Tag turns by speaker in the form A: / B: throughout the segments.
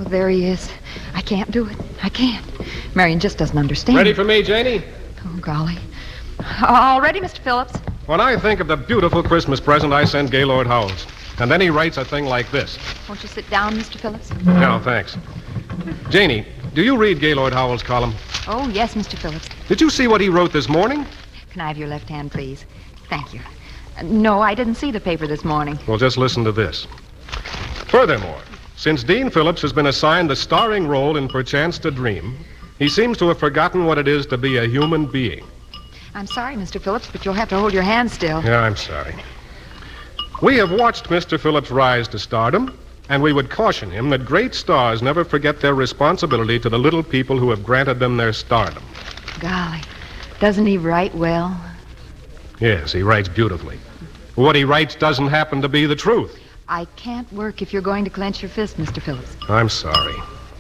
A: there he is. I can't do it. I can't. Marion just doesn't understand.
B: Ready for me, Janie?
A: Oh, golly. All ready, Mr. Phillips?
B: When I think of the beautiful Christmas present I sent Gaylord Howells, and then he writes a thing like this.
A: Won't you sit down, Mr. Phillips?
B: No, thanks. Janie, do you read Gaylord Howells' column?
A: Oh, yes, Mr. Phillips.
B: Did you see what he wrote this morning?
A: Can I have your left hand, please? Thank you. No, I didn't see the paper this morning.
B: Well, just listen to this. Furthermore, since Dean Phillips has been assigned the starring role in Perchance to Dream, he seems to have forgotten what it is to be a human being.
A: I'm sorry, Mr. Phillips, but you'll have to hold your hand still.
B: Yeah, I'm sorry. We have watched Mr. Phillips rise to stardom, and we would caution him that great stars never forget their responsibility to the little people who have granted them their stardom.
A: Golly, doesn't he write well?
B: Yes, he writes beautifully. What he writes doesn't happen to be the truth.
A: I can't work if you're going to clench your fist, Mr. Phillips.
B: I'm sorry.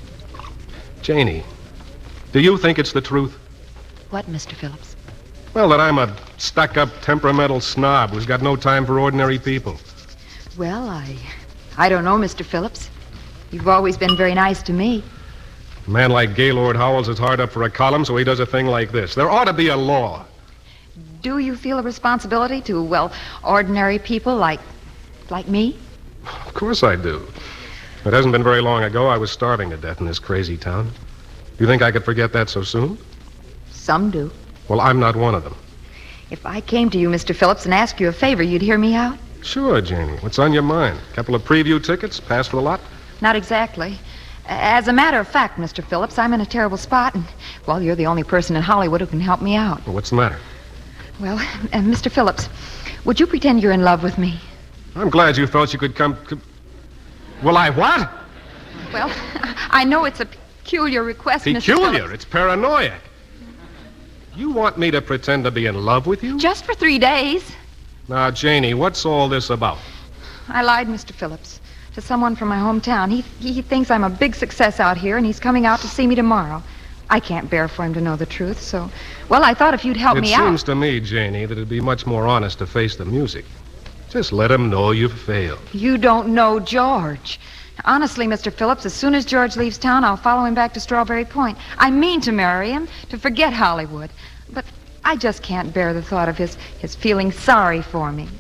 B: Janie, do you think it's the truth?
A: What, Mr. Phillips?
B: Well, that I'm a stuck-up, temperamental snob who's got no time for ordinary people.
A: Well, I don't know, Mr. Phillips. You've always been very nice to me.
B: A man like Gaylord Howells is hard up for a column, so he does a thing like this. There ought to be a law.
A: Do you feel a responsibility to, well, ordinary people like me?
B: Of course I do. It hasn't been very long ago I was starving to death in this crazy town. You think I could forget that so soon?
A: Some do.
B: Well, I'm not one of them.
A: If I came to you, Mr. Phillips, and asked you a favor, you'd hear me out?
B: Sure, Janie. What's on your mind? A couple of preview tickets? Pass for the lot?
A: Not exactly. As a matter of fact, Mr. Phillips, I'm in a terrible spot, and, well, you're the only person in Hollywood who can help me out.
B: Well, what's the matter?
A: Well, Mr. Phillips, would you pretend you're in love with me?
B: I'm glad you thought you could come... Well, I what?
A: Well, I know it's a peculiar request, Mr.
B: Peculiar?
A: Phillips.
B: It's paranoiac. You want me to pretend to be in love with you?
A: Just for 3 days.
B: Now, Janie, what's all this about?
A: I lied, Mr. Phillips, to someone from my hometown. He thinks I'm a big success out here, and he's coming out to see me tomorrow. I can't bear for him to know the truth, so... Well, I thought if you'd help me out...
B: It seems to me, Janie, that it'd be much more honest to face the music. Just let him know you've failed.
A: You don't know George. Honestly, Mr. Phillips, as soon as George leaves town, I'll follow him back to Strawberry Point. I mean to marry him, to forget Hollywood. But I just can't bear the thought of his feeling sorry for me.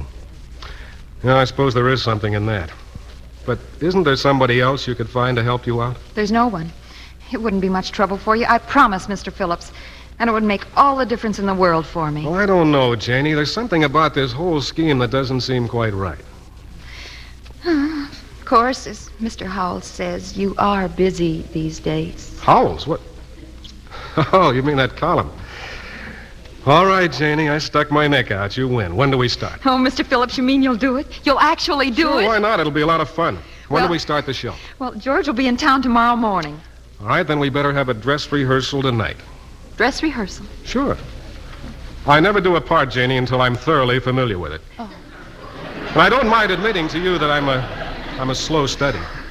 B: Yeah, I suppose there is something in that. But isn't there somebody else you could find to help you out?
A: There's no one. It wouldn't be much trouble for you, I promise, Mr. Phillips. And it would make all the difference in the world for me.
B: Well, I don't know, Janie. There's something about this whole scheme that doesn't seem quite right.
A: Of course, as Mr. Howells says, you are busy these days.
B: Howells? What? Oh, you mean that column. All right, Janie, I stuck my neck out. You win. When do we start?
A: Oh, Mr. Phillips, you mean you'll do it? You'll actually do
B: Sure,
A: it?
B: why not? It'll be a lot of fun. When
A: Well-
B: do we start the show?
A: Well, George will be in town tomorrow morning.
B: All right, then we better have a dress rehearsal tonight.
A: Dress rehearsal.
B: Sure. I never do a part, Janie, until I'm thoroughly familiar with it.
A: Oh.
B: And I don't mind admitting to you that I'm a slow study.